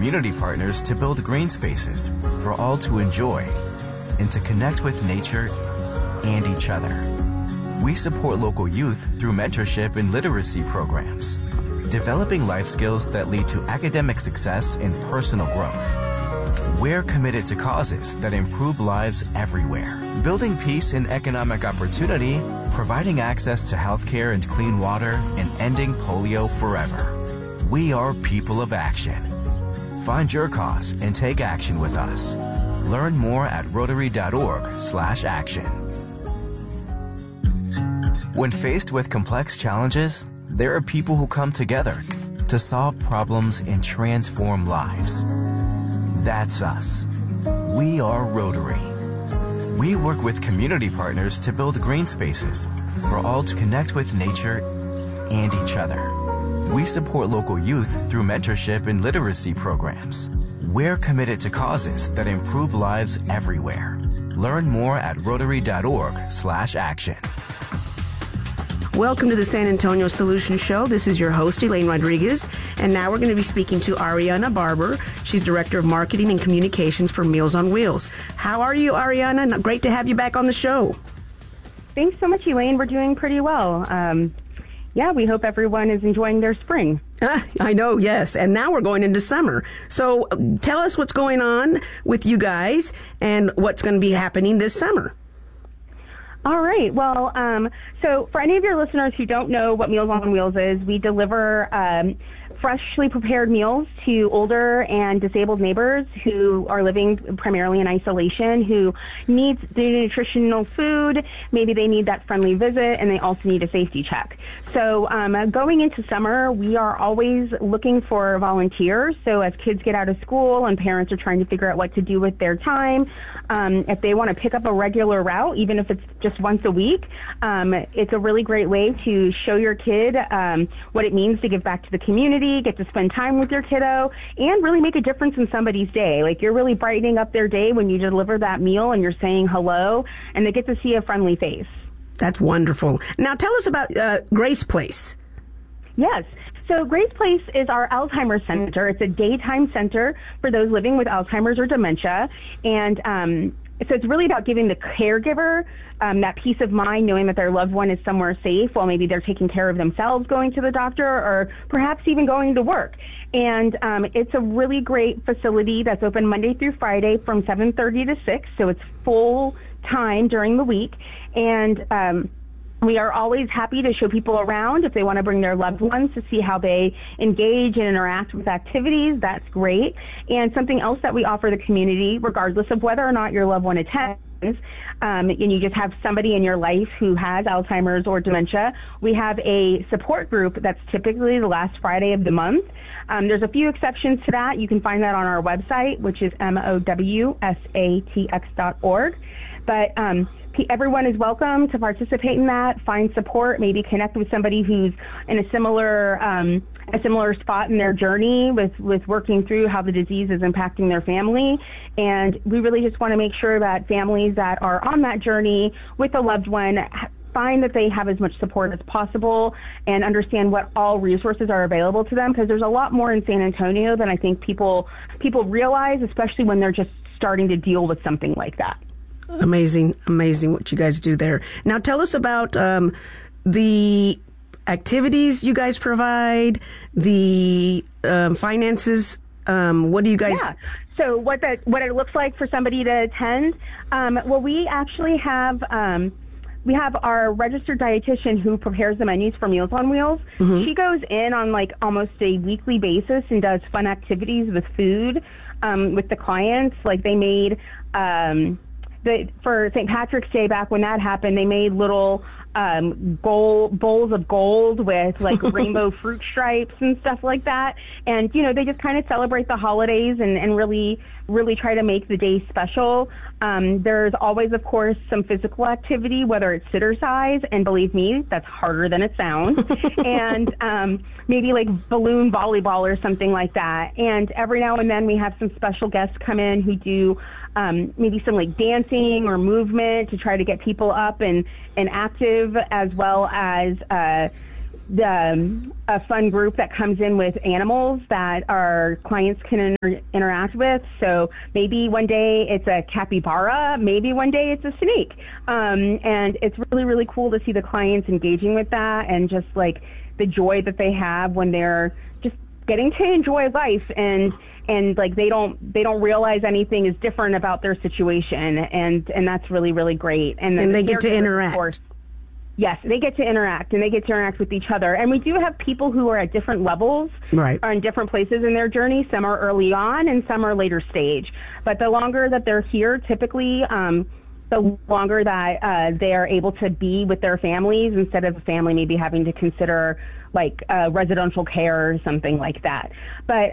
community partners to build green spaces for all to enjoy and to connect with nature and each other. We support local youth through mentorship and literacy programs, developing life skills that lead to academic success and personal growth. We're committed to causes that improve lives everywhere, building peace and economic opportunity, providing access to healthcare and clean water, and ending polio forever. We are people of action. Find your cause and take action with us. Learn more at Rotary.org/action. When faced with complex challenges, there are people who come together to solve problems and transform lives. That's us. We are Rotary. We work with community partners to build green spaces for all to connect with nature and each other. We support local youth through mentorship and literacy programs. We're committed to causes that improve lives everywhere. Learn more at Rotary.org/action. Welcome to the San Antonio Solution Show. This is your host, Elaine Rodriguez, and now we're going to be speaking to Ariana Barber. She's Director of Marketing and Communications for Meals on Wheels. How are you, Ariana? Great to have you back on the show. Thanks so much, Elaine. We're doing pretty well. We hope everyone is enjoying their spring. I know, yes. And now we're going into summer. So tell us what's going on with you guys and what's going to be happening this summer. All right. Well, so for any of your listeners who don't know what Meals on Wheels is, we deliver freshly prepared meals to older and disabled neighbors who are living primarily in isolation, who need the nutritional food. Maybe they need that friendly visit, and they also need a safety check. So going into summer, we are always looking for volunteers. So as kids get out of school and parents are trying to figure out what to do with their time, if they want to pick up a regular route, even if it's just once a week, it's a really great way to show your kid what it means to give back to the community, get to spend time with your kiddo, and really make a difference in somebody's day. Like, you're really brightening up their day when you deliver that meal and you're saying hello, and they get to see a friendly face. That's wonderful. Now tell us about Grace Place. Yes. So Grace Place is our Alzheimer's Center. It's a daytime center for those living with Alzheimer's or dementia. And so it's really about giving the caregiver that peace of mind, knowing that their loved one is somewhere safe while maybe they're taking care of themselves, going to the doctor, or perhaps even going to work. And it's a really great facility that's open Monday through Friday from 7:30 to 6, so it's full time during the week. And we are always happy to show people around if they want to bring their loved ones to see how they engage and interact with activities. That's great. And something else that we offer the community, regardless of whether or not your loved one attends, and you just have somebody in your life who has Alzheimer's or dementia, we have a support group that's typically the last Friday of the month. There's a few exceptions to that. You can find that on our website, which is mowsatx.org. But everyone is welcome to participate in that, find support, maybe connect with somebody who's in a similar spot in their journey with working through how the disease is impacting their family. And we really just want to make sure that families that are on that journey with a loved one find that they have as much support as possible and understand what all resources are available to them, because there's a lot more in San Antonio than I think people realize, especially when they're just starting to deal with something like that. Amazing what you guys do there. Now tell us about the activities you guys provide, the finances. What do you guys... Yeah. So what it looks like for somebody to attend, well, we actually have... we have our registered dietitian who prepares the menus for Meals on Wheels. Mm-hmm. She goes in on like almost a weekly basis and does fun activities with food with the clients. Like they made... for St. Patrick's Day, back when that happened, they made little bowls of gold with like rainbow fruit stripes and stuff like that. And, they just kind of celebrate the holidays and really, really try to make the day special. There's always, of course, some physical activity, whether it's sitter-size, and believe me, that's harder than it sounds, and maybe like balloon volleyball or something like that. And every now and then we have some special guests come in who do maybe some like dancing or movement to try to get people up and active, as well as a fun group that comes in with animals that our clients can interact with. So maybe one day it's a capybara, maybe one day it's a snake. And it's really, really cool to see the clients engaging with that and just like the joy that they have when they're just getting to enjoy life and like they don't realize anything is different about their situation, and that's really, really great. And they get to interact. Yes, they get to interact, and they get to interact with each other. And we do have people who are at different levels, right, are in different places in their journey. Some are early on, and some are later stage. But the longer that they're here, typically, the longer that they are able to be with their families instead of a family maybe having to consider like residential care or something like that. But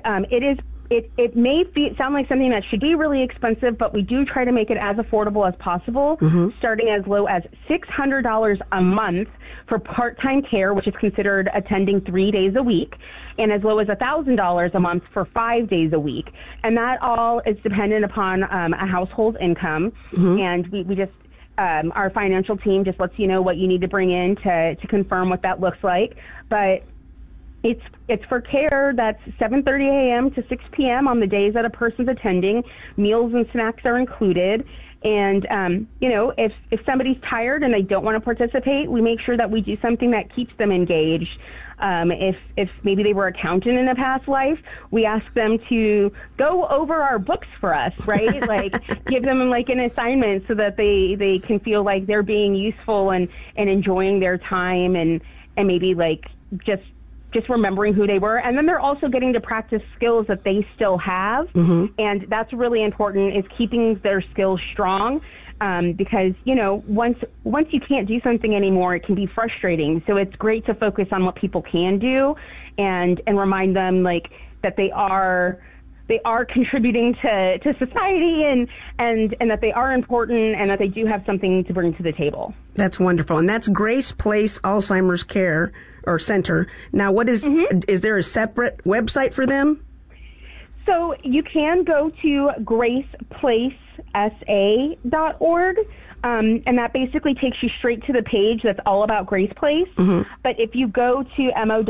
it may sound like something that should be really expensive, but we do try to make it as affordable as possible, starting as low as $600 a month for part-time care, which is considered attending 3 days a week, and as low as $1,000 a month for 5 days a week. And that all is dependent upon a household income. And we just, our financial team just lets you know what you need to bring in to confirm what that looks like. But it's for care that's 7:30 a.m. to 6 p.m. on the days that a person's attending. Meals and snacks are included. And, if somebody's tired and they don't want to participate, we make sure that we do something that keeps them engaged. If maybe they were accountant in a past life, we ask them to go over our books for us, right? Like give them like an assignment so that they can feel like they're being useful and enjoying their time and maybe like just remembering who they were. And then they're also getting to practice skills that they still have. And that's really important, is keeping their skills strong. Because, once you can't do something anymore, it can be frustrating. So it's great to focus on what people can do and remind them like that they are contributing to society and that they are important and that they do have something to bring to the table. That's wonderful. And that's Grace Place Alzheimer's Care or Center. Now, what is there a separate website for them? So you can go to graceplacesa.org. And that basically takes you straight to the page that's all about Grace Place. But if you go to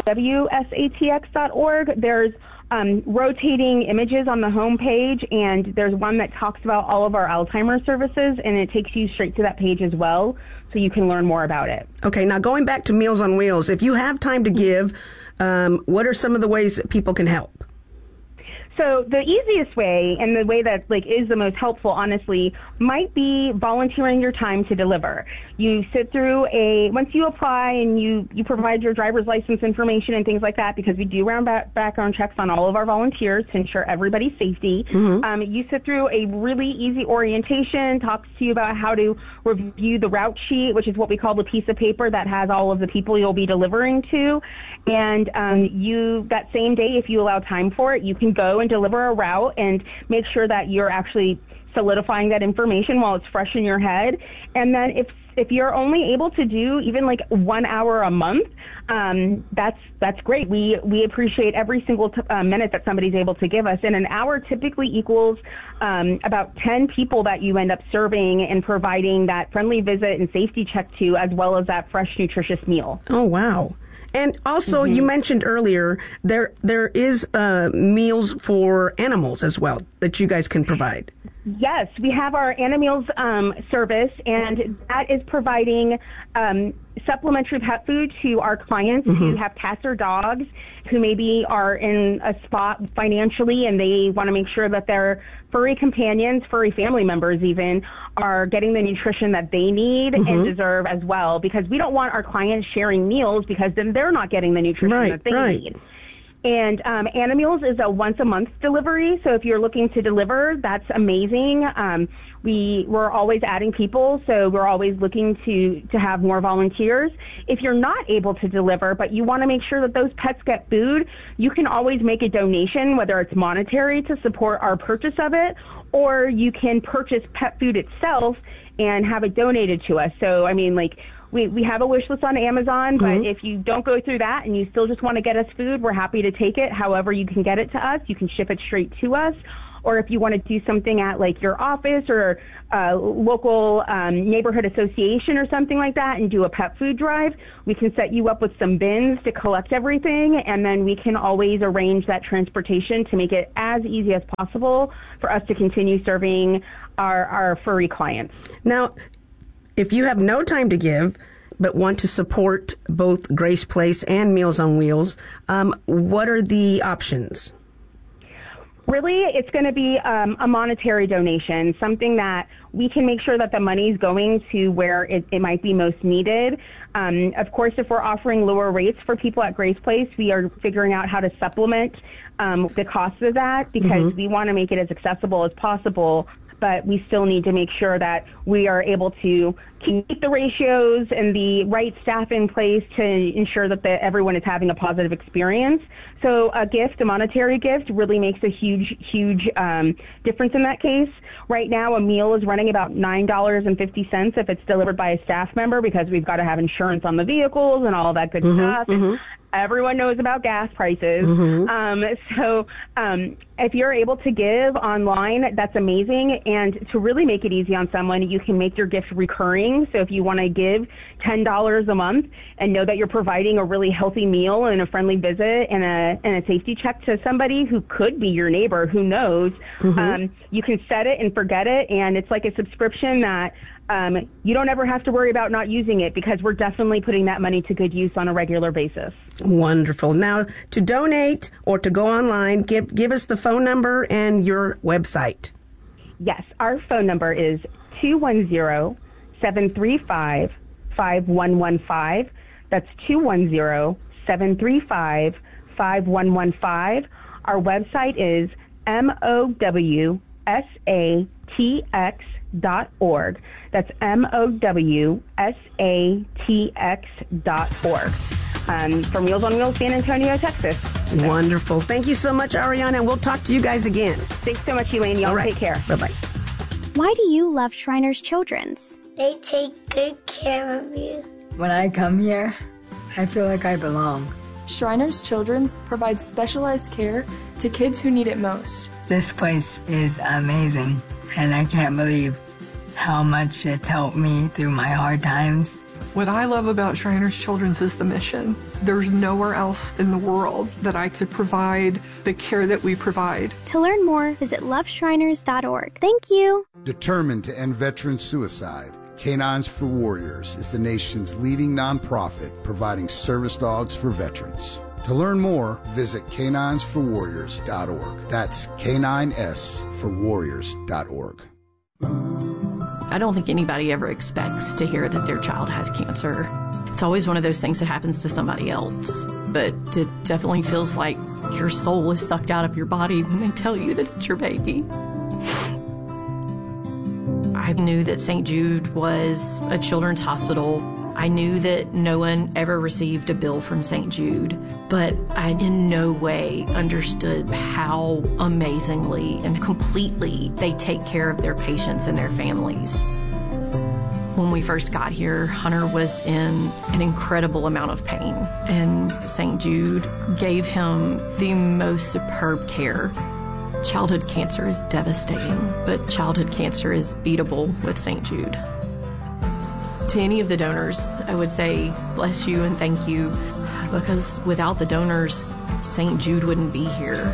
mowsatx.org, there's rotating images on the home page, and there's one that talks about all of our Alzheimer's services, and it takes you straight to that page as well, so you can learn more about it. Okay, now going back to Meals on Wheels, if you have time to give, what are some of the ways that people can help? So the easiest way, and the way that is the most helpful, honestly, might be volunteering your time to deliver. You sit through once you apply and you provide your driver's license information and things like that, because we do run background checks on all of our volunteers to ensure everybody's safety. You sit through a really easy orientation, talks to you about how to review the route sheet, which is what we call the piece of paper that has all of the people you'll be delivering to. And that same day, if you allow time for it, you can go and deliver a route and make sure that you're actually solidifying that information while it's fresh in your head. And then if you're only able to do even 1 hour a month, that's great. We appreciate every single minute that somebody's able to give us. And an hour typically equals about 10 people that you end up serving and providing that friendly visit and safety check to, as well as that fresh, nutritious meal. Oh, wow. And also, you mentioned earlier, there is meals for animals as well that you guys can provide. Yes, we have our Animeals service, and that is providing supplementary pet food to our clients who have cats or dogs who maybe are in a spot financially and they want to make sure that their furry companions, furry family members even, are getting the nutrition that they need and deserve as well, because we don't want our clients sharing meals because then they're not getting the nutrition that they need. And Animeals is a once-a-month delivery, so if you're looking to deliver, that's amazing. We're always adding people, so we're always looking to have more volunteers. If you're not able to deliver, but you want to make sure that those pets get food, you can always make a donation, whether it's monetary to support our purchase of it, or you can purchase pet food itself and have it donated to us. So, I mean, we have a wish list on Amazon, but if you don't go through that and you still just want to get us food, we're happy to take it. However you can get it to us, you can ship it straight to us. or if you want to do something at like your office or local neighborhood association or something like that and do a pet food drive, we can set you up with some bins to collect everything, and then we can always arrange that transportation to make it as easy as possible for us to continue serving our furry clients. Now, if you have no time to give but want to support both Grace Place and Meals on Wheels, what are the options? Really, it's going to be a monetary donation, something that we can make sure that the money is going to where it might be most needed. Of course, if we're offering lower rates for people at Grace Place, we are figuring out how to supplement the cost of that, because we want to make it as accessible as possible, but we still need to make sure that we are able to keep the ratios and the right staff in place to ensure that everyone is having a positive experience. So a monetary gift really makes a huge difference in that case. Right now, a meal is running about $9.50 if it's delivered by a staff member, because we've got to have insurance on the vehicles and all that good stuff. Everyone knows about gas prices. So if you're able to give online, that's amazing. And to really make it easy on someone, you can make your gift recurring. So if you want to give $10 a month and know that you're providing a really healthy meal and a friendly visit and a safety check to somebody who could be your neighbor, who knows, you can set it and forget it. And it's like a subscription that you don't ever have to worry about not using it, because we're definitely putting that money to good use on a regular basis. Wonderful. Now, to donate or to go online, give us the phone number and your website. Yes, our phone number is 210-735-5115. That's 210-735-5115. Our website is MOWSATX.org. That's MOWSATX.org. For Meals on Wheels, San Antonio, Texas. Wonderful. Thank you so much, Ariana, and we'll talk to you guys again. Thanks so much, Elaine. Y'all take care. Bye-bye. Why do you love Shriners Children's? They take good care of you. When I come here, I feel like I belong. Shriners Children's provides specialized care to kids who need it most. This place is amazing, and I can't believe how much it's helped me through my hard times. What I love about Shriners Children's is the mission. There's nowhere else in the world that I could provide the care that we provide. To learn more, visit loveshriners.org. Thank you. Determined to end veteran suicide, Canines for Warriors is the nation's leading nonprofit providing service dogs for veterans. To learn more, visit caninesforwarriors.org. That's caninesforwarriors.org. I don't think anybody ever expects to hear that their child has cancer. It's always one of those things that happens to somebody else. But it definitely feels like your soul is sucked out of your body when they tell you that it's your baby. I knew that St. Jude was a children's hospital. I knew that no one ever received a bill from St. Jude, but I in no way understood how amazingly and completely they take care of their patients and their families. When we first got here, Hunter was in an incredible amount of pain, and St. Jude gave him the most superb care. Childhood cancer is devastating, but childhood cancer is beatable with St. Jude. To any of the donors, I would say bless you and thank you, because without the donors, St. Jude wouldn't be here.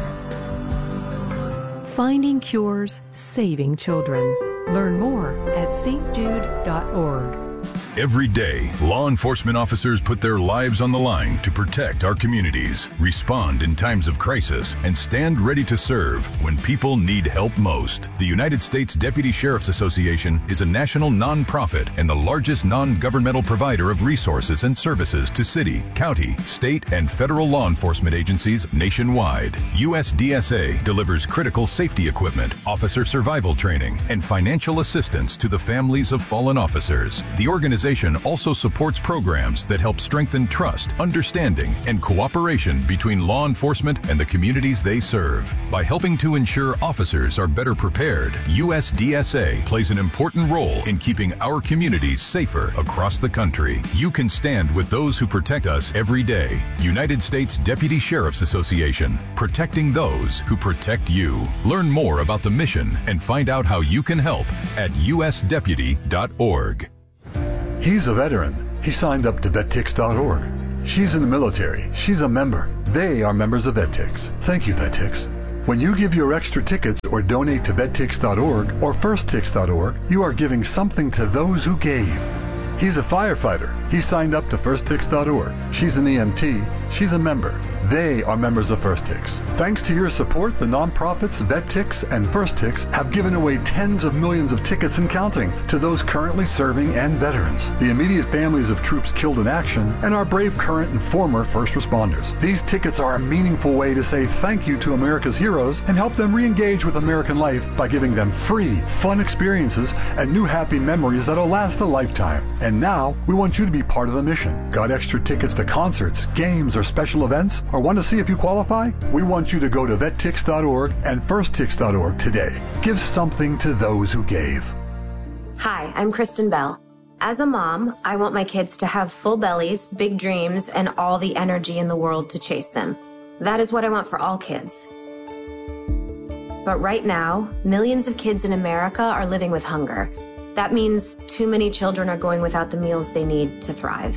Finding cures, saving children. Learn more at stjude.org. Every day, law enforcement officers put their lives on the line to protect our communities, respond in times of crisis, and stand ready to serve when people need help most. The United States Deputy Sheriff's Association is a national nonprofit and the largest non-governmental provider of resources and services to city, county, state, and federal law enforcement agencies nationwide. USDSA delivers critical safety equipment, officer survival training, and financial assistance to the families of fallen officers. The organization organization also supports programs that help strengthen trust, understanding, and cooperation between law enforcement and the communities they serve. By helping to ensure officers are better prepared, USDSA plays an important role in keeping our communities safer across the country. You can stand with those who protect us every day. United States Deputy Sheriff's Association, protecting those who protect you. Learn more about the mission and find out how you can help at usdeputy.org. He's a veteran. He signed up to VetTix.org. She's in the military. She's a member. They are members of VetTix. Thank you, VetTix. When you give your extra tickets or donate to VetTix.org or FirstTix.org, you are giving something to those who gave. He's a firefighter. He signed up to FirstTix.org. She's an EMT. She's a member. They are members of FirstTix. Thanks to your support, the nonprofits VetTix and FirstTix have given away tens of millions of tickets and counting to those currently serving and veterans, the immediate families of troops killed in action, and our brave current and former first responders. These tickets are a meaningful way to say thank you to America's heroes and help them re-engage with American life by giving them free, fun experiences and new happy memories that'll last a lifetime. And now, we want you to be part of the mission. Got extra tickets to concerts, games, or special events? Or want to see if you qualify? We want you to go to VetTix.org and FirstTix.org today. Give something to those who gave. Hi, I'm Kristen Bell. As a mom, I want my kids to have full bellies, big dreams, and all the energy in the world to chase them. That is what I want for all kids. But right now, millions of kids in America are living with hunger. That means too many children are going without the meals they need to thrive.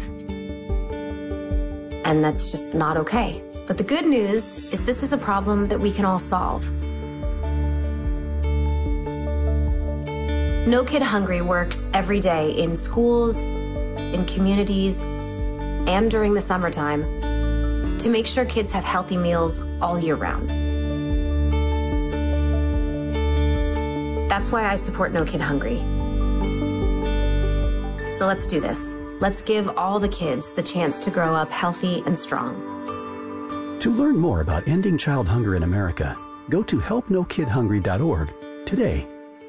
And that's just not okay. But the good news is this is a problem that we can all solve. No Kid Hungry works every day in schools, in communities, and during the summertime to make sure kids have healthy meals all year round. That's why I support No Kid Hungry. So let's do this. Let's give all the kids the chance to grow up healthy and strong. To learn more about ending child hunger in America, go to helpnokidhungry.org today.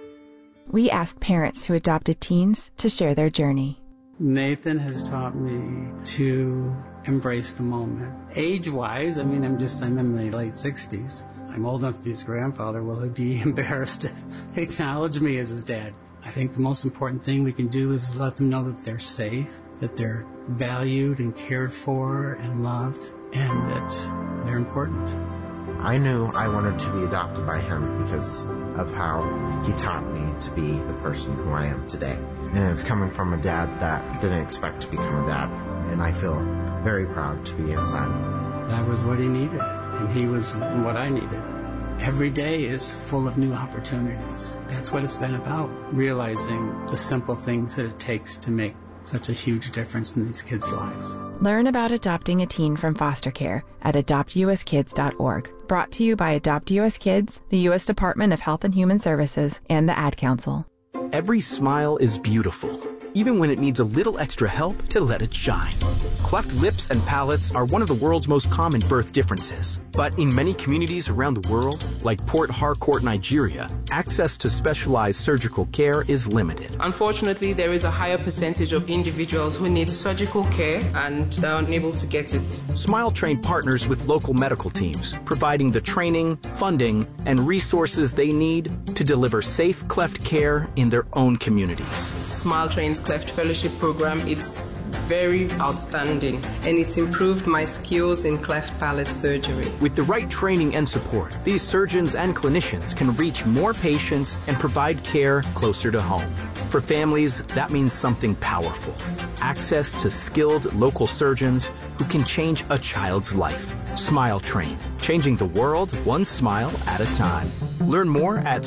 We asked parents who adopted teens to share their journey. Nathan has taught me to embrace the moment. Age-wise, I'm in my late 60s. I'm old enough to be his grandfather. Will he be embarrassed to acknowledge me as his dad? I think the most important thing we can do is let them know that they're safe, that they're valued and cared for and loved, and that they're important. I knew I wanted to be adopted by him because of how he taught me to be the person who I am today. And it's coming from a dad that didn't expect to become a dad, and I feel very proud to be his son. That was what he needed, and he was what I needed. Every day is full of new opportunities. That's what it's been about, realizing the simple things that it takes to make such a huge difference in these kids' lives. Learn about adopting a teen from foster care at adoptuskids.org. Brought to you by Adopt US Kids, the U.S. Department of Health and Human Services, and the Ad Council. Every smile is beautiful, even when it needs a little extra help to let it shine. Cleft lips and palates are one of the world's most common birth differences. But in many communities around the world, like Port Harcourt, Nigeria, access to specialized surgical care is limited. Unfortunately, there is a higher percentage of individuals who need surgical care and they're unable to get it. Smile Train partners with local medical teams, providing the training, funding, and resources they need to deliver safe cleft care in their own communities. Smile Train's Cleft Fellowship program, it's very outstanding, and it's improved my skills in cleft palate surgery. With the right training and support, these surgeons and clinicians can reach more patients and provide care closer to home. For families, that means something powerful. Access to skilled local surgeons who can change a child's life. Smile Train, changing the world one smile at a time. Learn more at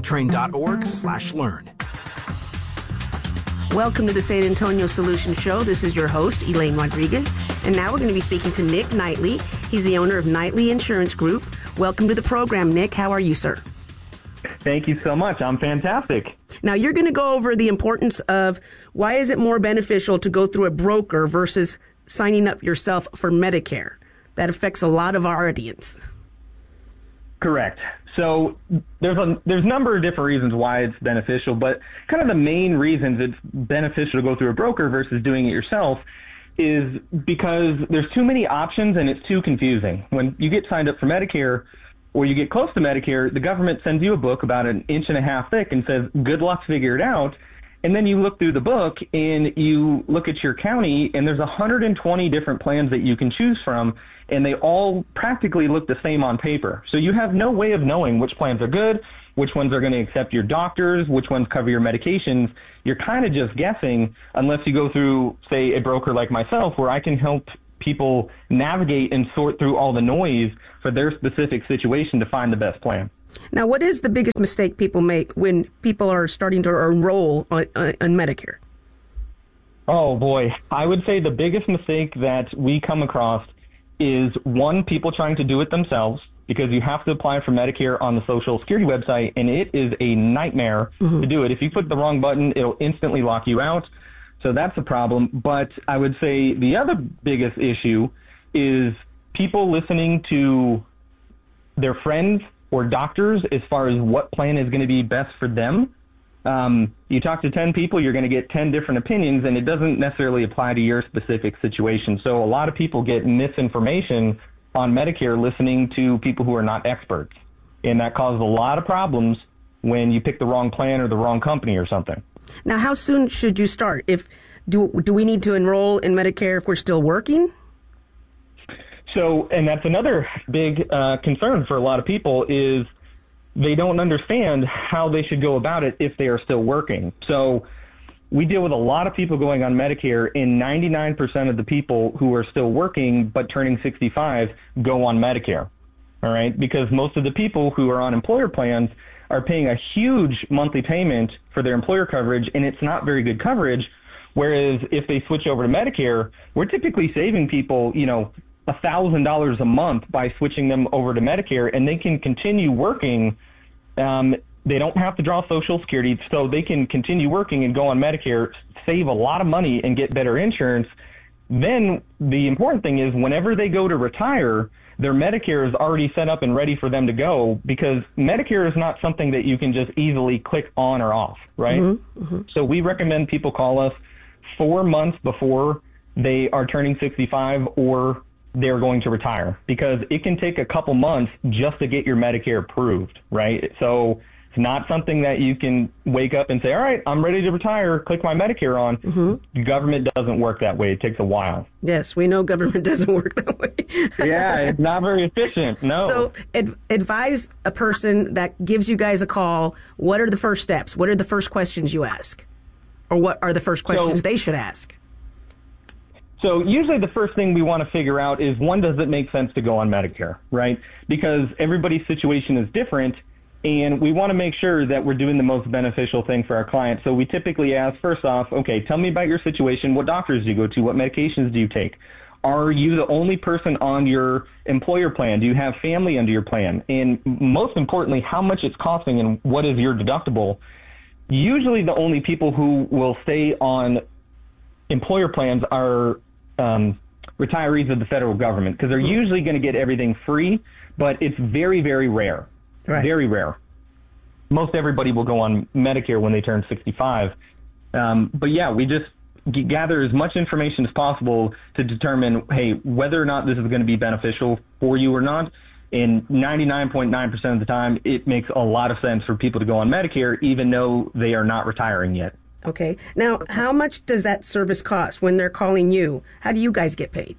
smiletrain.org/learn. Welcome to the San Antonio Solution Show. This is your host, Elaine Rodriguez. And now we're going to be speaking to Nick Knightley. He's the owner of Knightley Insurance Group. Welcome to the program, Nick. How are you, sir? Thank you so much. I'm fantastic. Now, you're going to go over the importance of why is it more beneficial to go through a broker versus signing up yourself for Medicare. That affects a lot of our audience. Correct. So there's a number of different reasons why it's beneficial, but kind of the main reasons it's beneficial to go through a broker versus doing it yourself is because there's too many options and it's too confusing. When you get signed up for Medicare or you get close to Medicare, the government sends you a book about 1.5 inches thick and says, good luck, figure it out. And then you look through the book and you look at your county and there's 120 different plans that you can choose from, and they all practically look the same on paper. So you have no way of knowing which plans are good, which ones are going to accept your doctors, which ones cover your medications. You're kind of just guessing unless you go through, say, a broker like myself, where I can help people navigate and sort through all the noise for their specific situation to find the best plan. Now, what is the biggest mistake people make when people are starting to enroll on Medicare? Oh, boy. I would say the biggest mistake that we come across is, one, people trying to do it themselves, because you have to apply for Medicare on the Social Security website, and it is a nightmare to do it. If you click the wrong button, it'll instantly lock you out. So that's a problem. But I would say the other biggest issue is people listening to their friends or doctors as far as what plan is going to be best for them. You talk to 10 people, you're going to get 10 different opinions, and it doesn't necessarily apply to your specific situation. So a lot of people get misinformation on Medicare listening to people who are not experts, and that causes a lot of problems when you pick the wrong plan or the wrong company or something. Now, how soon should you start? Do we need to enroll in Medicare if we're still working? So, and that's another big concern for a lot of people, is they don't understand how they should go about it if they are still working. So we deal with a lot of people going on Medicare, and 99% of the people who are still working but turning 65 go on Medicare, all right? Because most of the people who are on employer plans are paying a huge monthly payment for their employer coverage, and it's not very good coverage. Whereas if they switch over to Medicare, we're typically saving people, $1,000 a month by switching them over to Medicare, and they can continue working. They don't have to draw Social Security, so they can continue working and go on Medicare, save a lot of money, and get better insurance. Then the important thing is whenever they go to retire, their Medicare is already set up and ready for them to go, because Medicare is not something that you can just easily click on or off, right? So we recommend people call us 4 months before they are turning 65 or they're going to retire, because it can take a couple months just to get your Medicare approved, right? So it's not something that you can wake up and say, all right, I'm ready to retire, click my Medicare on. The government doesn't work that way. It takes a while. Yes, we know government doesn't work that way. Yeah, it's not very efficient, no. So advise a person that gives you guys a call, what are the first steps? What are the first questions you ask? Or what are the first questions they should ask? So usually the first thing we want to figure out is, one, does it make sense to go on Medicare, right? Because everybody's situation is different, and we want to make sure that we're doing the most beneficial thing for our clients. So we typically ask, first off, okay, tell me about your situation. What doctors do you go to? What medications do you take? Are you the only person on your employer plan? Do you have family under your plan? And most importantly, how much it's costing and what is your deductible? Usually the only people who will stay on employer plans are retirees of the federal government, because they're usually going to get everything free, but it's very, very rare. Right. Very rare. Most everybody will go on Medicare when they turn 65. But yeah, we just gather as much information as possible to determine, hey, whether or not this is going to be beneficial for you or not. And 99.9% of the time, it makes a lot of sense for people to go on Medicare, even though they are not retiring yet. Okay. Now, how much does that service cost when they're calling you? How do you guys get paid?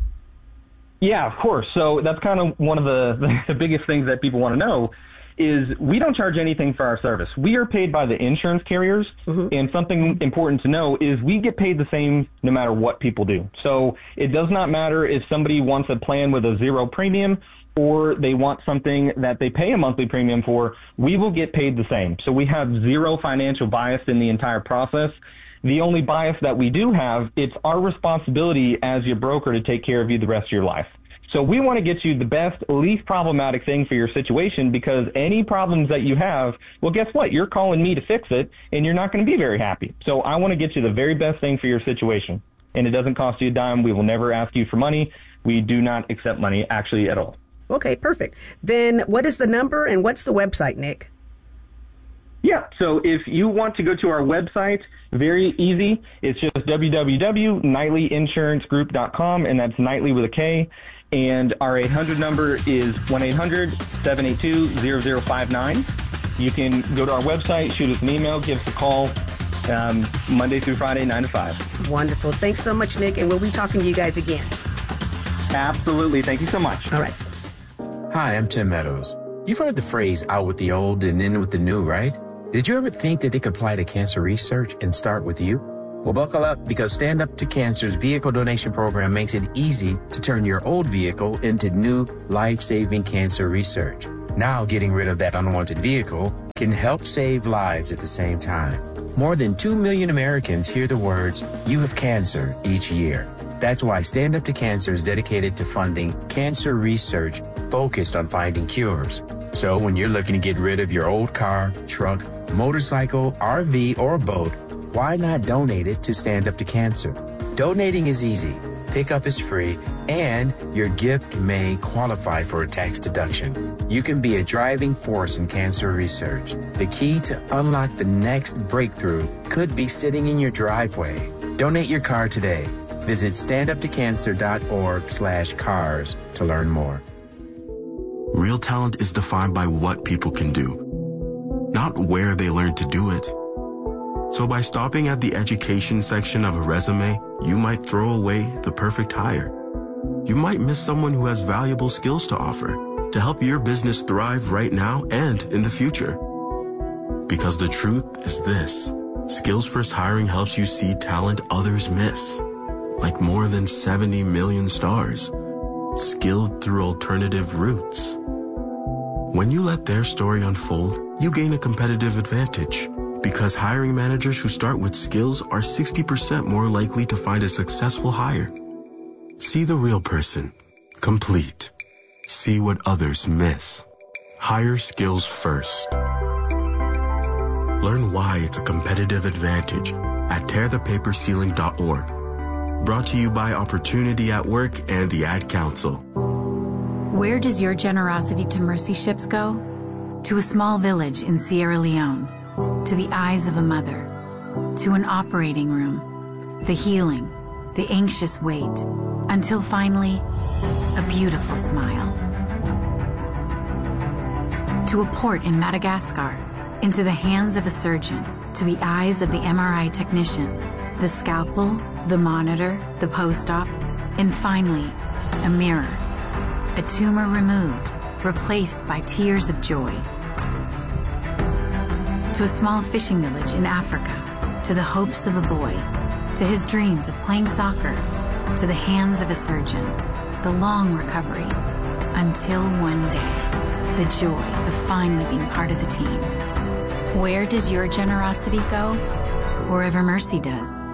Yeah, of course. So that's kind of one of the biggest things that people want to know is we don't charge anything for our service. We are paid by the insurance carriers, and something important to know is we get paid the same no matter what people do. So it does not matter if somebody wants a plan with a zero premium or they want something that they pay a monthly premium for, we will get paid the same. So we have zero financial bias in the entire process. The only bias that we do have, it's our responsibility as your broker to take care of you the rest of your life. So we want to get you the best, least problematic thing for your situation, because any problems that you have, well, guess what? You're calling me to fix it, and you're not going to be very happy. So I want to get you the very best thing for your situation. And it doesn't cost you a dime. We will never ask you for money. We do not accept money, actually, at all. Okay, perfect. Then what is the number and what's the website, Nick? Yeah, so if you want to go to our website, very easy. It's just www.knightleyinsuranceGroup.com, and that's Knightley with a K. And our 800 number is 1-800-782-0059. You can go to our website, shoot us an email, give us a call, Monday through Friday, 9 to 5. Wonderful. Thanks so much, Nick, and we'll be talking to you guys again. Absolutely. Thank you so much. All right. Hi, I'm Tim Meadows. You've heard the phrase out with the old and in with the new, right? Did you ever think that they could apply to cancer research and start with you? Well, buckle up, because Stand Up to Cancer's vehicle donation program makes it easy to turn your old vehicle into new life-saving cancer research. Now, getting rid of that unwanted vehicle can help save lives at the same time. More than 2 million Americans hear the words, "You have cancer," each year. That's why Stand Up to Cancer is dedicated to funding cancer research focused on finding cures. So when you're looking to get rid of your old car, truck, motorcycle, RV, or boat, why not donate it to Stand Up to Cancer? Donating is easy, pickup is free, and your gift may qualify for a tax deduction. You can be a driving force in cancer research. The key to unlock the next breakthrough could be sitting in your driveway. Donate your car today. Visit standuptocancer.org/cars to learn more. Real talent is defined by what people can do, not where they learn to do it. So by stopping at the education section of a resume, you might throw away the perfect hire. You might miss someone who has valuable skills to offer to help your business thrive right now and in the future. Because the truth is this: Skills First Hiring helps you see talent others miss, like more than 70 million stars, skilled through alternative routes. When you let their story unfold, you gain a competitive advantage, because hiring managers who start with skills are 60% more likely to find a successful hire. See the real person, complete. See what others miss. Hire skills first. Learn why it's a competitive advantage at tearthepaperceiling.org. Brought to you by Opportunity at Work and the Ad Council. Where does your generosity to mercy ships go? To a small village in Sierra Leone, to the eyes of a mother, to an operating room, the healing, the anxious wait, until finally, a beautiful smile. To a port in Madagascar, into the hands of a surgeon, to the eyes of the MRI technician, the scalpel, the monitor, the post-op, and finally, a mirror. A tumor removed, replaced by tears of joy. To a small fishing village in Africa, to the hopes of a boy, to his dreams of playing soccer, to the hands of a surgeon, the long recovery, until one day, the joy of finally being part of the team. Where does your generosity go? Wherever mercy does.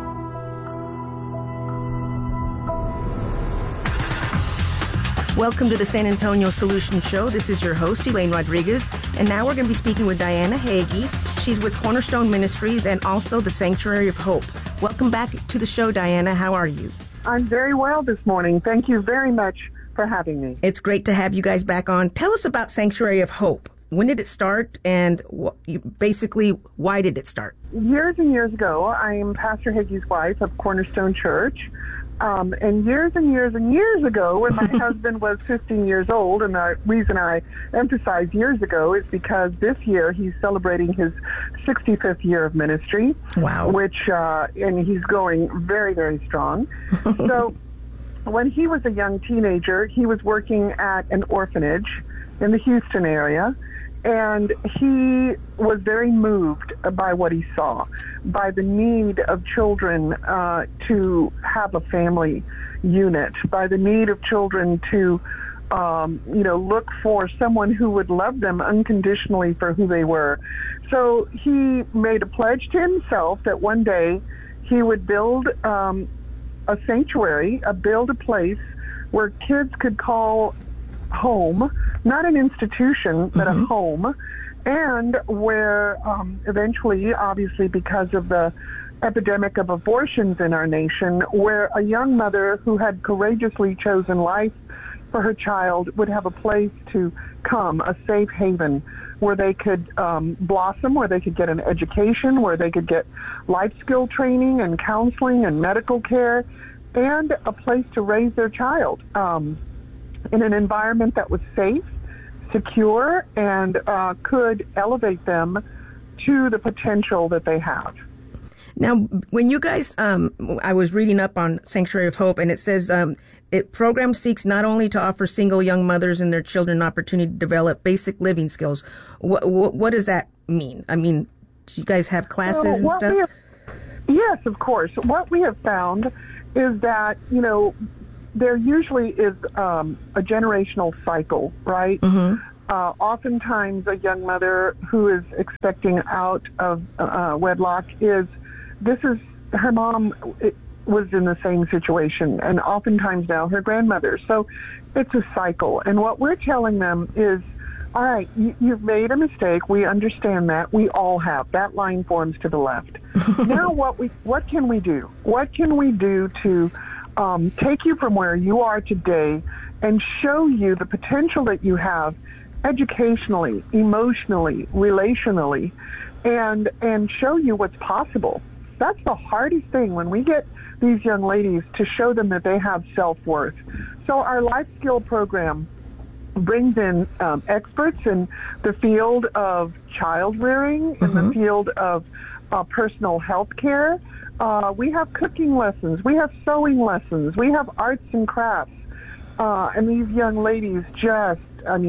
Welcome to the San Antonio Solution Show. This is your host, Elaine Rodriguez, and now we're going to be speaking with Diana Hagee. She's with Cornerstone Ministries and also the Sanctuary of Hope. Welcome back to the show, Diana. How are you? I'm very well this morning. Thank you very much for having me. It's great to have you guys back on. Tell us about Sanctuary of Hope. When did it start, and basically, why did it start? Years and years ago, I am Pastor Hagee's wife of Cornerstone Church. And years ago, when my husband was 15 years old, and the reason I emphasize years ago is because this year he's celebrating his 65th year of ministry. Wow. And he's going very, very strong. So when he was a young teenager, he was working at an orphanage in the Houston area. And he was very moved by what he saw, by the need of children to have a family unit, by the need of children to, look for someone who would love them unconditionally for who they were. So he made a pledge to himself that one day he would build a sanctuary, build a place where kids could call home, not an institution, but a home, and where eventually, obviously because of the epidemic of abortions in our nation, where a young mother who had courageously chosen life for her child would have a place to come, a safe haven where they could blossom, where they could get an education, where they could get life skill training and counseling and medical care, and a place to raise their child in an environment that was safe, secure, and could elevate them to the potential that they have. Now, when you guys, I was reading up on Sanctuary of Hope, and it says program seeks not only to offer single young mothers and their children an opportunity to develop basic living skills. What does that mean? I mean, do you guys have classes and stuff? Yes, of course. What we have found is that, you know, there usually is a generational cycle, right? Mm-hmm. Oftentimes a young mother who is expecting out of wedlock her mom was in the same situation, and oftentimes now her grandmother. So it's a cycle. And what we're telling them is, all right, you've made a mistake. We understand that. We all have. That line forms to the left. Now what can we do? What can we do to take you from where you are today and show you the potential that you have educationally, emotionally, relationally, and show you what's possible? That's the hardest thing when we get these young ladies, to show them that they have self-worth. So our life skill program brings in experts in the field of child rearing, in the field of personal health care. We have cooking lessons. We have sewing lessons. We have arts and crafts. And these young ladies just,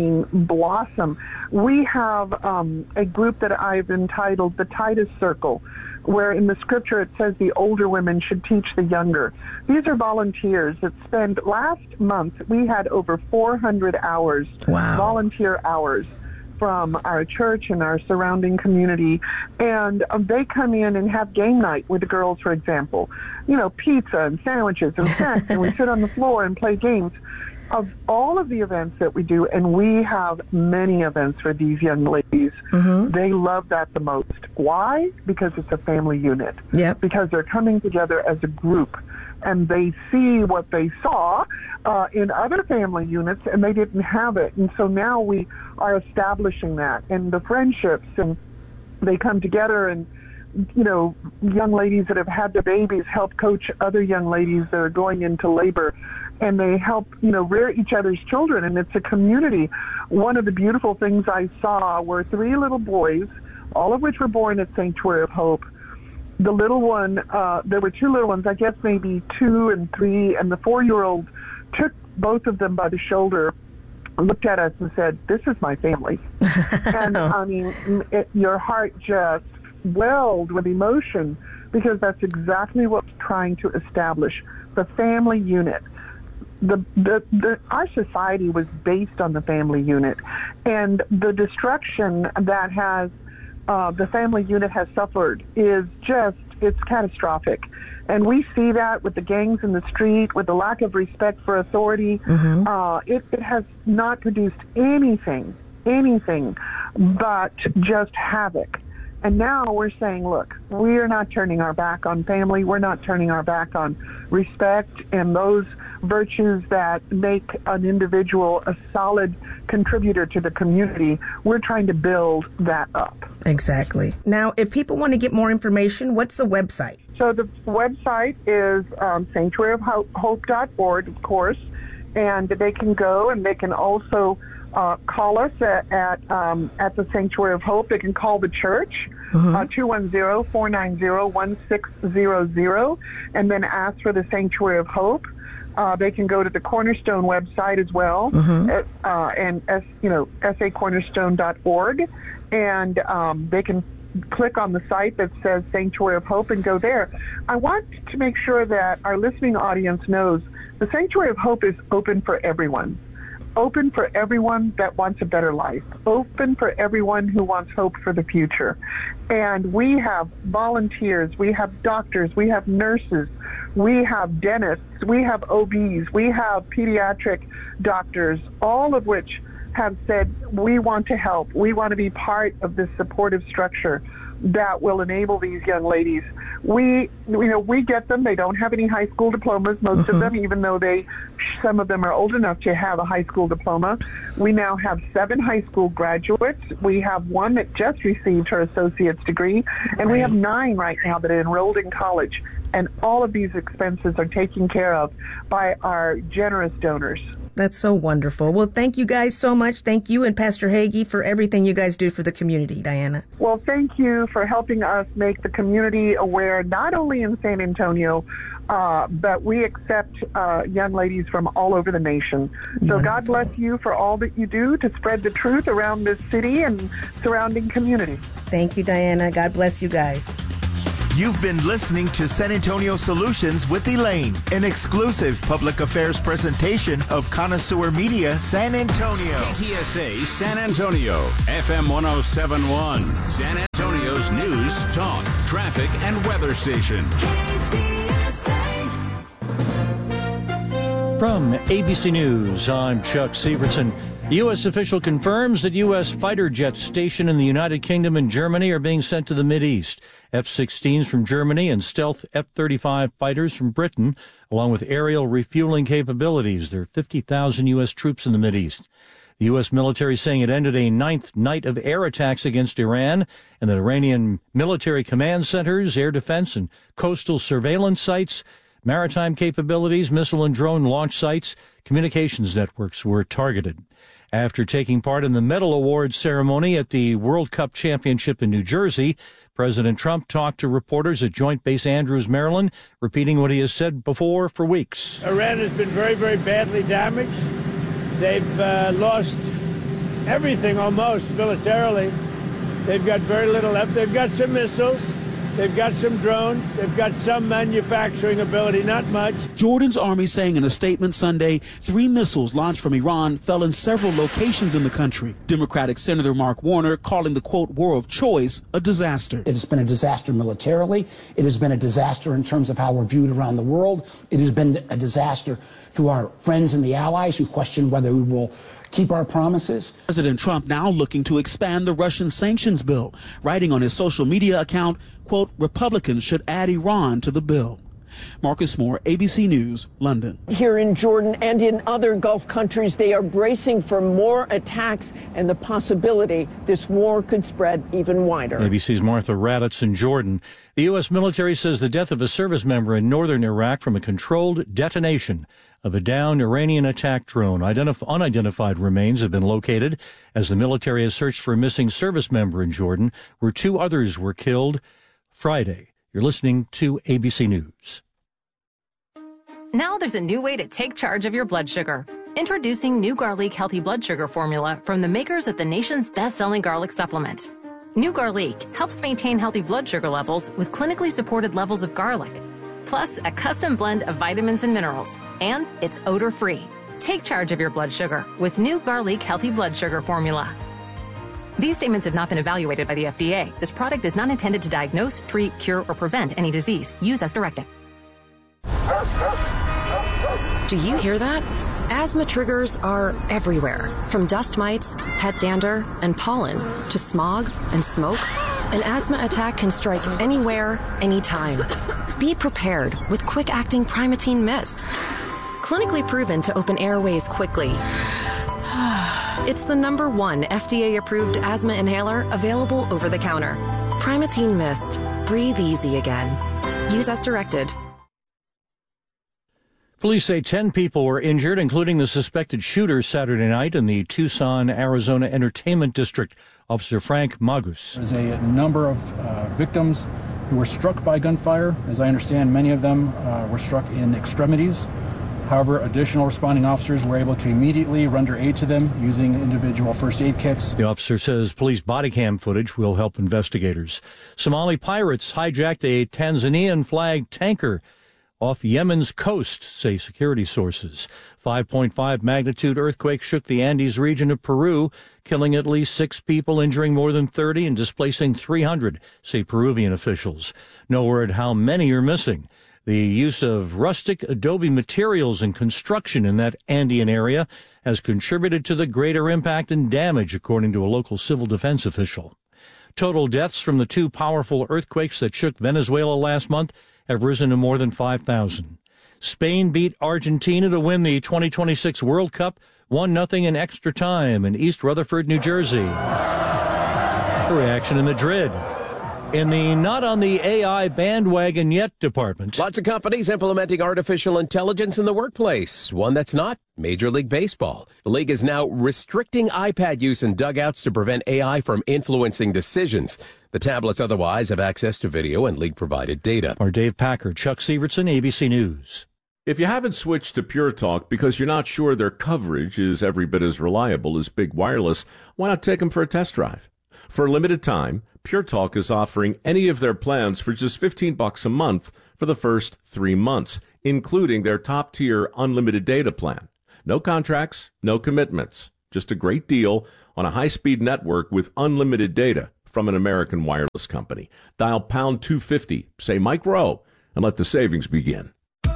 blossom. We have a group that I've entitled the Titus Circle, where in the scripture it says the older women should teach the younger. These are volunteers that spend, last month we had over 400 hours, volunteer hours from our church and our surrounding community, and they come in and have game night with the girls, for example. You know, pizza and sandwiches and snacks, and we sit on the floor and play games. Of all of the events that we do, and we have many events for these young ladies, they love that the most. Why? Because it's a family unit. Yep. Because they're coming together as a group, and they see what they saw in other family units, and they didn't have it. And so now we are establishing that, and the friendships, and they come together, and you know, young ladies that have had their babies help coach other young ladies that are going into labor, and they help, you know, rear each other's children, and it's a community. One of the beautiful things I saw were 3 little boys, all of which were born at Sanctuary of Hope. The little one, there were 2 little ones, I guess maybe 2 and 3, and the 4-year-old took both of them by the shoulder, looked at us and said, "This is my family." And your heart just welled with emotion, because that's exactly what we're trying to establish, the family unit. Our society was based on the family unit, and the destruction that has the family unit has suffered is it's catastrophic. And we see that with the gangs in the street, with the lack of respect for authority. It has not produced anything but just havoc. And now we're saying, look, we are not turning our back on family. We're not turning our back on respect and those virtues that make an individual a solid contributor to the community. We're trying to build that up. Exactly. Now, if people want to get more information, what's the website? So the website is sanctuaryofhope.org, of course, and they can go, and they can also call us at the Sanctuary of Hope. They can call the church, 210-490-1600, and then ask for the Sanctuary of Hope. They can go to the Cornerstone website as well, and sacornerstone.org, and they can click on the site that says Sanctuary of Hope and go there. I want to make sure that our listening audience knows the Sanctuary of Hope is open for everyone. Open for everyone that wants a better life. Open for everyone who wants hope for the future. And we have volunteers, we have doctors, we have nurses, we have dentists, we have OBs, we have pediatric doctors, all of which have said, we want to help. We want to be part of this supportive structure that will enable these young ladies. We get them. They don't have any high school diplomas, most of them, even though some of them are old enough to have a high school diploma. We now have 7 high school graduates. We have one that just received her associate's degree, and we have 9 right now that are enrolled in college. And all of these expenses are taken care of by our generous donors. That's so wonderful. Well, thank you guys so much. Thank you and Pastor Hagee for everything you guys do for the community, Diana. Well, thank you for helping us make the community aware, not only in San Antonio, but we accept young ladies from all over the nation. So wonderful. God bless you for all that you do to spread the truth around this city and surrounding community. Thank you, Diana. God bless you guys. You've been listening to San Antonio Solutions with Elaine, an exclusive public affairs presentation of Connoisseur Media San Antonio. KTSA San Antonio, FM 107.1, San Antonio's news, talk, traffic, and weather station. From ABC News, I'm Chuck Severson. The U.S. official confirms that U.S. fighter jets stationed in the United Kingdom and Germany are being sent to the Mideast. F-16s from Germany and stealth F-35 fighters from Britain, along with aerial refueling capabilities. There are 50,000 U.S. troops in the Mideast. The U.S. military saying it ended a 9th night of air attacks against Iran and that Iranian military command centers, air defense and coastal surveillance sites, maritime capabilities, missile and drone launch sites, communications networks were targeted. After taking part in the medal awards ceremony at the World Cup Championship in New Jersey, President Trump talked to reporters at Joint Base Andrews, Maryland, repeating what he has said before for weeks. Iran has been very, very badly damaged. They've lost everything almost militarily. They've got very little left. They've got some missiles. They've got some drones. They've got some manufacturing ability, not much. Jordan's army saying in a statement Sunday, 3 missiles launched from Iran fell in several locations in the country. Democratic Senator Mark Warner calling the, quote, war of choice a disaster. It has been a disaster militarily. It has been a disaster in terms of how we're viewed around the world. It has been a disaster to our friends and the allies who question whether we will keep our promises. President Trump now looking to expand the Russian sanctions bill, writing on his social media account, quote, Republicans should add Iran to the bill. Marcus Moore, ABC News, London. Here in Jordan and in other Gulf countries, they are bracing for more attacks and the possibility this war could spread even wider. ABC's Martha Raddatz in Jordan. The U.S. military says the death of a service member in northern Iraq from a controlled detonation of a downed Iranian attack drone. Unidentified remains have been located as the military has searched for a missing service member in Jordan, where 2 others were killed Friday. You're listening to ABC News. Now there's a new way to take charge of your blood sugar. Introducing New Garlic Healthy Blood Sugar Formula from the makers of the nation's best-selling garlic supplement. New Garlic helps maintain healthy blood sugar levels with clinically supported levels of garlic, plus a custom blend of vitamins and minerals, and it's odor-free. Take charge of your blood sugar with New Garlic Healthy Blood Sugar Formula. These statements have not been evaluated by the FDA. This product is not intended to diagnose, treat, cure, or prevent any disease. Use as directed. Do you hear that? Asthma triggers are everywhere, from dust mites, pet dander, and pollen, to smog and smoke. An asthma attack can strike anywhere, anytime. Be prepared with quick-acting Primatene Mist. Clinically proven to open airways quickly. It's the #1 FDA-approved asthma inhaler available over the counter. Primatene Mist. Breathe easy again. Use as directed. Police say 10 people were injured, including the suspected shooter Saturday night in the Tucson, Arizona Entertainment District. Officer Frank Magus. There's a number of victims who were struck by gunfire. As I understand, many of them were struck in extremities. However, additional responding officers were able to immediately render aid to them using individual first aid kits. The officer says police body cam footage will help investigators. Somali pirates hijacked a Tanzanian-flagged tanker off Yemen's coast, say security sources. 5.5 magnitude earthquake shook the Andes region of Peru, killing at least 6 people, injuring more than 30, and displacing 300, say Peruvian officials. No word how many are missing. The use of rustic adobe materials in construction in that Andean area has contributed to the greater impact and damage, according to a local civil defense official. Total deaths from the 2 powerful earthquakes that shook Venezuela last month have risen to more than 5,000. Spain beat Argentina to win the 2026 World Cup, 1-0 in extra time in East Rutherford, New Jersey. A reaction in Madrid. In the not on the AI bandwagon yet department. Lots of companies implementing artificial intelligence in the workplace. One that's not Major League Baseball. The league is now restricting iPad use in dugouts to prevent AI from influencing decisions. The tablets otherwise have access to video and league-provided data. Our Dave Packer, Chuck Severson, ABC News. If you haven't switched to Pure Talk because you're not sure their coverage is every bit as reliable as Big Wireless, why not take them for a test drive? For a limited time, Pure Talk is offering any of their plans for just $15 a month for the first 3 months, including their top-tier unlimited data plan. No contracts, no commitments. Just a great deal on a high-speed network with unlimited data from an American wireless company. Dial pound 250, say Mike Rowe, and let the savings begin.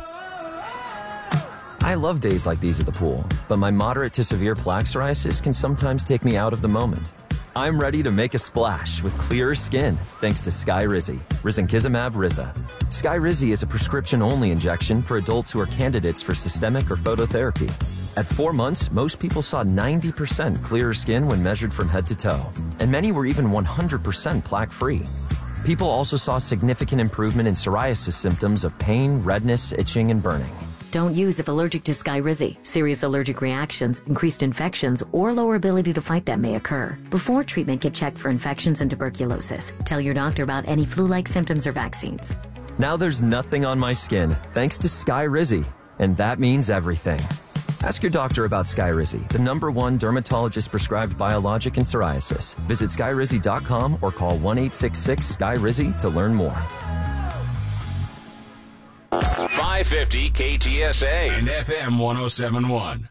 I love days like these at the pool, but my moderate to severe plaque psoriasis can sometimes take me out of the moment. I'm ready to make a splash with clearer skin thanks to Skyrizi, risankizumab Riza. Skyrizi is a prescription-only injection for adults who are candidates for systemic or phototherapy. At 4 months, most people saw 90% clearer skin when measured from head to toe, and many were even 100% plaque-free. People also saw significant improvement in psoriasis symptoms of pain, redness, itching, and burning. Don't use if allergic to Skyrizi. Serious allergic reactions, increased infections, or lower ability to fight them may occur. Before treatment, get checked for infections and tuberculosis. Tell your doctor about any flu-like symptoms or vaccines. Now there's nothing on my skin thanks to Skyrizi, and that means everything. Ask your doctor about Skyrizi, the #1 dermatologist-prescribed biologic in psoriasis. Visit Skyrizi.com or call 1-866-SKYRIZI to learn more. 550 KTSA and FM 107.1.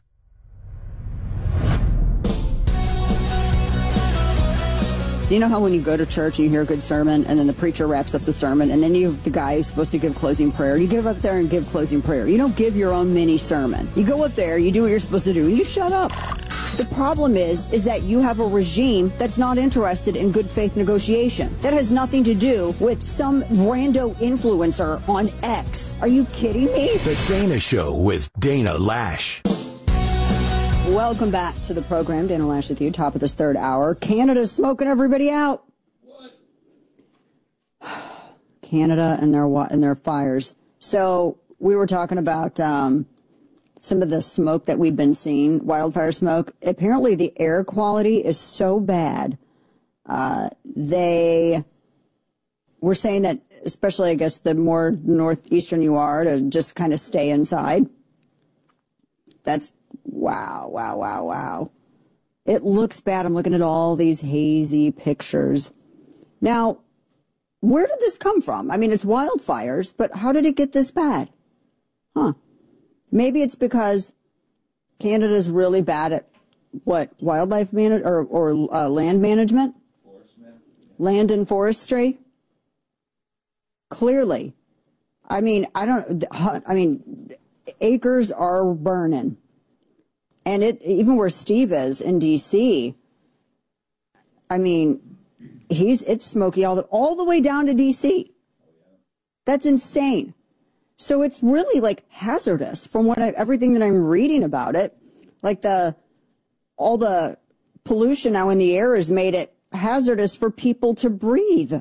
Do you know how when you go to church and you hear a good sermon and then the preacher wraps up the sermon and then the guy who's supposed to give closing prayer, you get up there and give closing prayer. You don't give your own mini sermon. You go up there, you do what you're supposed to do, and you shut up. The problem is that you have a regime that's not interested in good faith negotiation. That has nothing to do with some rando influencer on X. Are you kidding me? The Dana Show with Dana Lash. Welcome back to the program. Dana Lash with you, top of this third hour. Canada's smoking everybody out. What? Canada and their fires. So we were talking about some of the smoke that we've been seeing, wildfire smoke. Apparently the air quality is so bad. They were saying that, especially, I guess, the more northeastern you are, to just kind of stay inside. That's wow. It looks bad. I'm looking at all these hazy pictures. Now, where did this come from? I mean, it's wildfires, but how did it get this bad? Huh. Maybe it's because Canada's really bad at wildlife or land management? Land and forestry? Clearly. I mean, acres are burning. And even where Steve is in D.C., I mean, it's smoky all the way down to D.C. That's insane. So it's really like hazardous from everything that I'm reading about it. Like all the pollution now in the air has made it hazardous for people to breathe.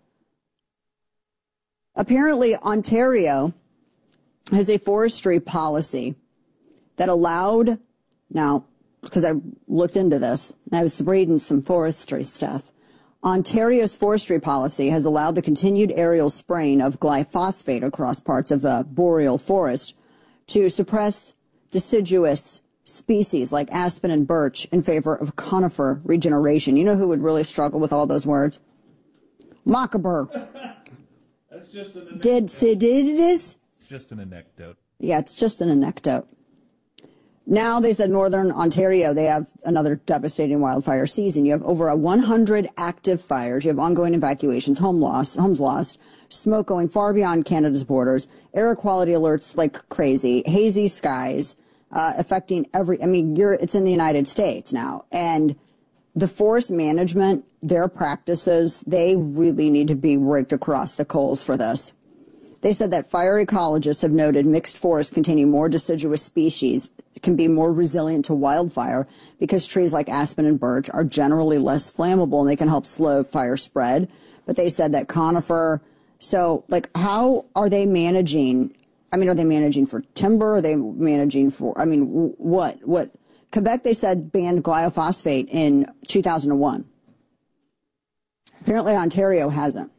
Apparently, Ontario has a forestry policy that allowed, now, because I looked into this, and I was reading some forestry stuff. Ontario's forestry policy has allowed the continued aerial spraying of glyphosate across parts of the boreal forest to suppress deciduous species like aspen and birch in favor of conifer regeneration. You know who would really struggle with all those words? Macabre. That's just an anecdote. Did it is? It's just an anecdote. Yeah, it's just an anecdote. Now, they said Northern Ontario, they have another devastating wildfire season. You have over 100 active fires. You have ongoing evacuations, homes lost, smoke going far beyond Canada's borders, air quality alerts like crazy, hazy skies, affecting it's in the United States now. And the forest management, their practices, they really need to be raked across the coals for this. They said that fire ecologists have noted mixed forests containing more deciduous species can be more resilient to wildfire because trees like aspen and birch are generally less flammable and they can help slow fire spread. But they said that conifer, so like how are they managing? I mean, are they managing for timber? Are they managing for, I mean, what? Quebec, they said, banned glyphosate in 2001. Apparently Ontario hasn't.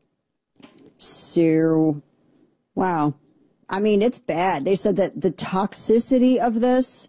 So, wow. I mean, it's bad. They said that the toxicity of this,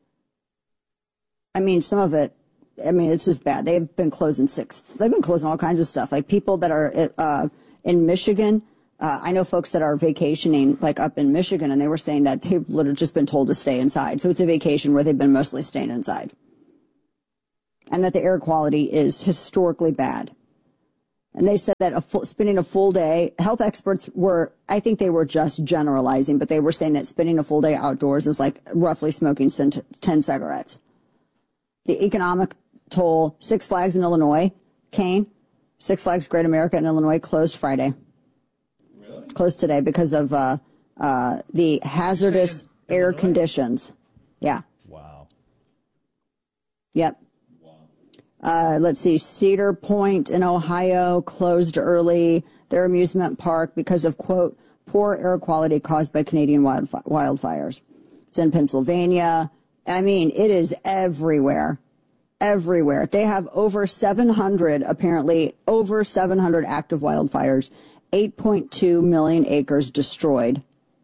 I mean, some of it, I mean, it's just bad. They've been closing all kinds of stuff. Like people that are in Michigan, I know folks that are vacationing like up in Michigan, and they were saying that they've literally just been told to stay inside. So it's a vacation where they've been mostly staying inside. And that the air quality is historically bad. And they said that spending a full day, health experts were, I think they were just generalizing, but they were saying that spending a full day outdoors is like roughly smoking 10 cigarettes. The economic toll, Six Flags in Illinois, Kane, Six Flags Great America in Illinois closed Friday. Really? Closed today because of the hazardous air conditions. Yeah. Wow. Yep. Let's see, Cedar Point in Ohio closed early their amusement park because of, quote, poor air quality caused by Canadian wildfires. It's in Pennsylvania. I mean, it is everywhere. Everywhere. They have over 700 active wildfires, 8.2 million acres destroyed.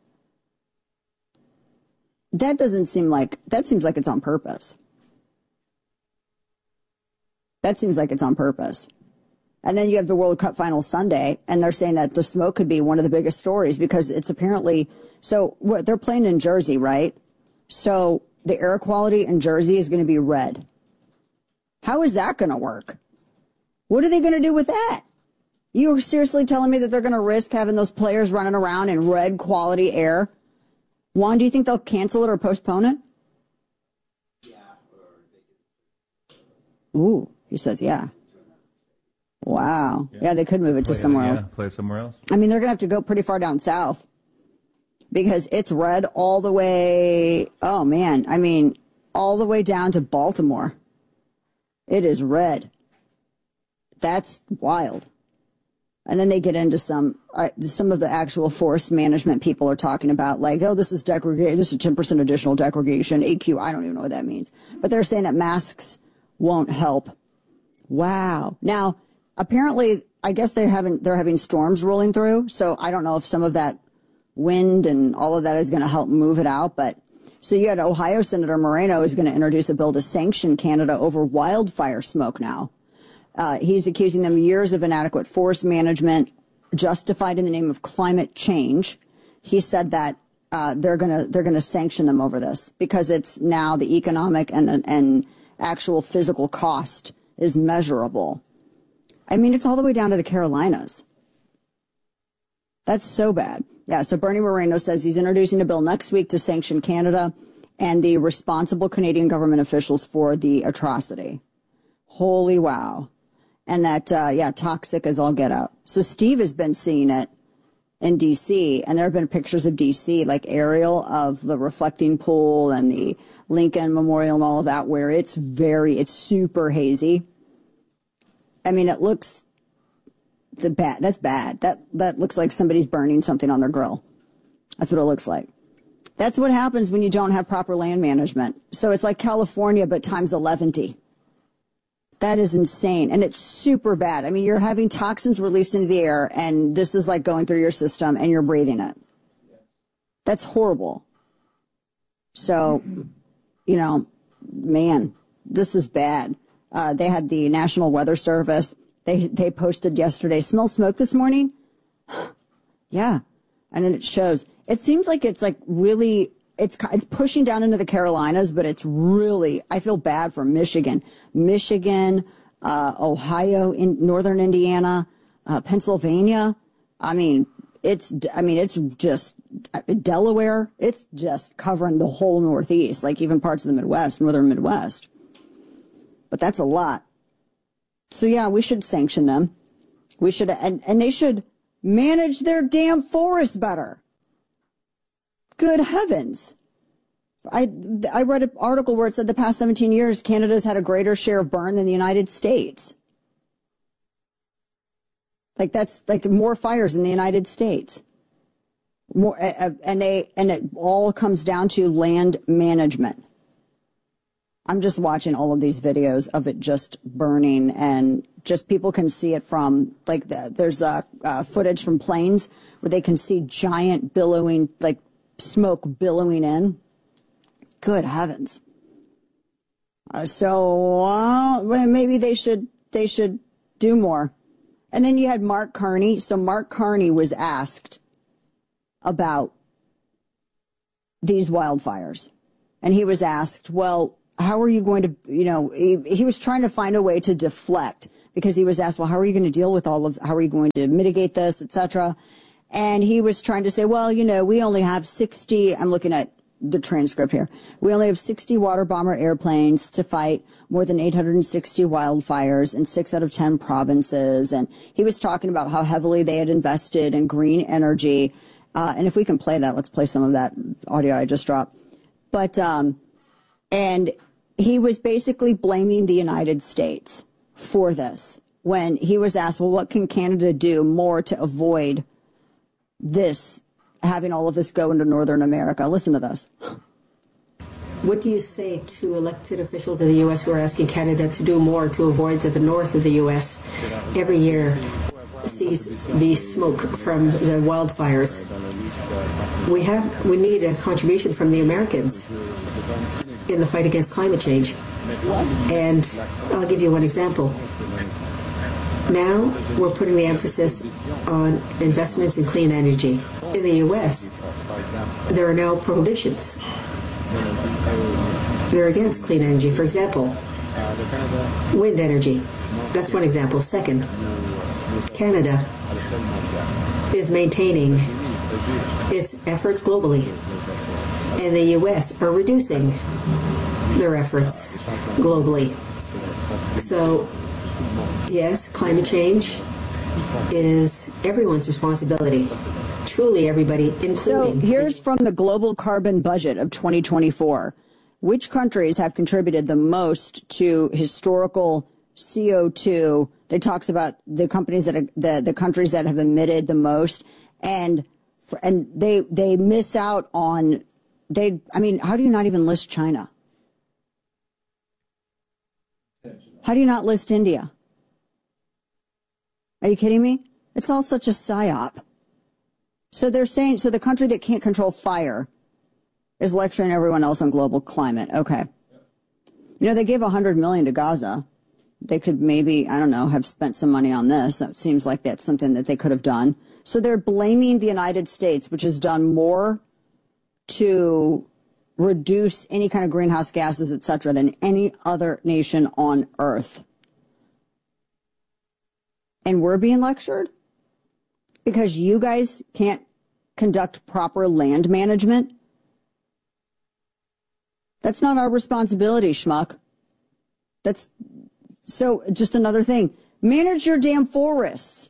That seems like it's on purpose. That seems like it's on purpose. And then you have the World Cup final Sunday, and they're saying that the smoke could be one of the biggest stories because it's apparently, so what they're playing in Jersey, right? So the air quality in Jersey is going to be red. How is that going to work? What are they going to do with that? You're seriously telling me that they're going to risk having those players running around in red quality air? Juan, do you think they'll cancel it or postpone it? Ooh. He says, yeah. Wow. Yeah, they could move it to somewhere else. Play it somewhere else. I mean, they're going to have to go pretty far down south because it's red all the way, oh, man. I mean, all the way down to Baltimore. It is red. That's wild. And then they get into some of the actual forest management people are talking about, like, oh, this is degradation. This is 10% additional degradation. AQ, I don't even know what that means. But they're saying that masks won't help. Wow. Now, apparently, I guess they're having storms rolling through, so I don't know if some of that wind and all of that is going to help move it out. But so you had Ohio Senator Moreno is going to introduce a bill to sanction Canada over wildfire smoke now. He's accusing them of years of inadequate forest management justified in the name of climate change. He said that they're going to sanction them over this because it's now the economic and actual physical cost is measurable. I mean, it's all the way down to the Carolinas. That's so bad. Yeah, so Bernie Moreno says he's introducing a bill next week to sanction Canada and the responsible Canadian government officials for the atrocity. Holy wow. And that, toxic as all get out. So Steve has been seeing it in D.C., and there have been pictures of D.C., like aerial of the reflecting pool and the Lincoln Memorial and all of that, where it's super hazy. I mean, it looks that's bad. That looks like somebody's burning something on their grill. That's what it looks like. That's what happens when you don't have proper land management. So it's like California, but times 11. That is insane. And it's super bad. I mean, you're having toxins released into the air, and this is like going through your system, and you're breathing it. That's horrible. So, man, this is bad. They had the National Weather Service. They posted yesterday, smell smoke this morning? Yeah. And then it shows. It seems like it's like really, it's pushing down into the Carolinas, but it's really, I feel bad for Michigan, Ohio, in northern Indiana, Pennsylvania. I mean, it's just Delaware. It's just covering the whole Northeast, like even parts of the Midwest, northern Midwest. But that's a lot. So yeah, we should sanction them. We should, and they should manage their damn forests better. Good heavens. I read an article where it said the past 17 years, Canada's had a greater share of burn than the United States. Like that's like more fires in the United States. More, and it all comes down to land management. I'm just watching all of these videos of it just burning, and just people can see it from like there's footage from planes where they can see giant billowing, like smoke billowing in. Good heavens. So maybe they should do more. And then you had Mark Carney. So Mark Carney was asked about these wildfires. And he was asked, well, how are you going to, he was trying to find a way to deflect, because he was asked, well, how are you going to deal with how are you going to mitigate this, etc. And he was trying to say, well, we only have 60, I'm looking at the transcript here. We only have 60 water bomber airplanes to fight more than 860 wildfires in 6 out of 10 provinces. And he was talking about how heavily they had invested in green energy. And if we can play that, let's play some of that audio I just dropped. But, and he was basically blaming the United States for this when he was asked, well, what can Canada do more to avoid this, having all of this go into Northern America? Listen to this. What do you say to elected officials in the U.S. who are asking Canada to do more to avoid that the north of the U.S. every year sees the smoke from the wildfires? We need a contribution from the Americans in the fight against climate change. And I'll give you one example. Now we're putting the emphasis on investments in clean energy. In the U.S., there are now prohibitions. They're against clean energy. For example, wind energy. That's one example. Second, Canada is maintaining its efforts globally, and the U.S. are reducing their efforts globally. So, yes, climate change is everyone's responsibility. Truly everybody, including... So here's from the Global Carbon Budget of 2024. Which countries have contributed the most to historical CO2? They talks about the companies that are, the countries that have emitted the most, and they miss out on how do you not even list China? How do you not list India? Are you kidding me? It's all such a psyop. So they're saying, so the country that can't control fire is lecturing everyone else on global climate. Okay. They gave $100 million to Gaza. They could maybe, I don't know, have spent some money on this. That seems like that's something that they could have done. So they're blaming the United States, which has done more to reduce any kind of greenhouse gases, et cetera, than any other nation on earth. And we're being lectured because you guys can't conduct proper land management. That's not our responsibility, schmuck. That's so just another thing. Manage your damn forests.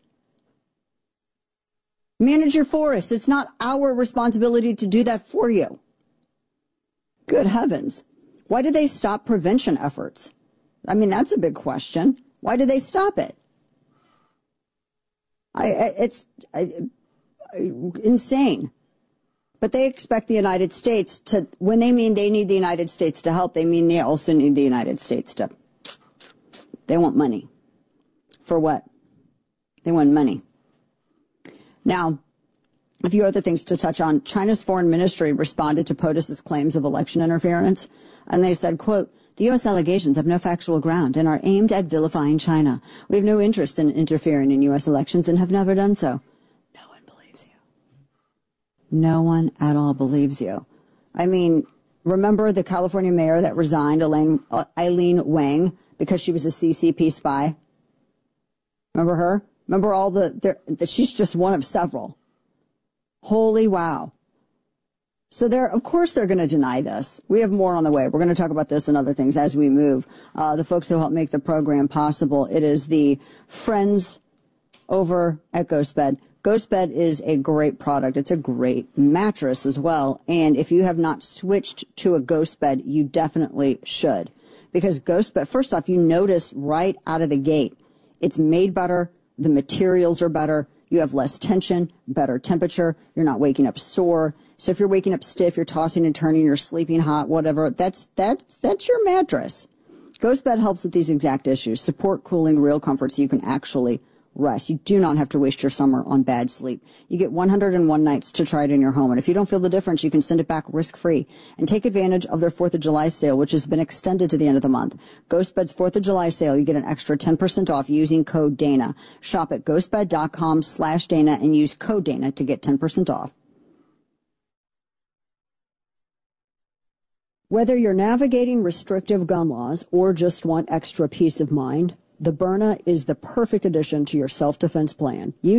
Manage your forests. It's not our responsibility to do that for you. Good heavens. Why did they stop prevention efforts? I mean, that's a big question. Why did they stop it? It's insane. But they expect the United States to, when they mean they need the United States to help, they mean they also need the United States to, they want money. For what? They want money. Now, a few other things to touch on. China's foreign ministry responded to POTUS's claims of election interference, and they said, quote, the U.S. allegations have no factual ground and are aimed at vilifying China. We have no interest in interfering in U.S. elections and have never done so. No one believes you. No one at all believes you. I mean, remember the California mayor that resigned, Eileen Wang, because she was a CCP spy? Remember her? Remember all she's just one of several. Holy wow. So of course they're going to deny this. We have more on the way. We're going to talk about this and other things as we move. The folks who help make the program possible, it is the friends over at GhostBed. GhostBed is a great product. It's a great mattress as well. And if you have not switched to a GhostBed, you definitely should. Because GhostBed, first off, you notice right out of the gate, it's made better. The materials are better. You have less tension, better temperature. You're not waking up sore. So if you're waking up stiff, you're tossing and turning, you're sleeping hot, whatever, that's your mattress. GhostBed helps with these exact issues. Support, cooling, real comfort so you can actually rest. You do not have to waste your summer on bad sleep. You get 101 nights to try it in your home. And if you don't feel the difference, you can send it back risk-free. And take advantage of their 4th of July sale, which has been extended to the end of the month. GhostBed's 4th of July sale, you get an extra 10% off using code Dana. Shop at ghostbed.com/Dana and use code Dana to get 10% off. Whether you're navigating restrictive gun laws or just want extra peace of mind, the Byrna is the perfect addition to your self-defense plan. You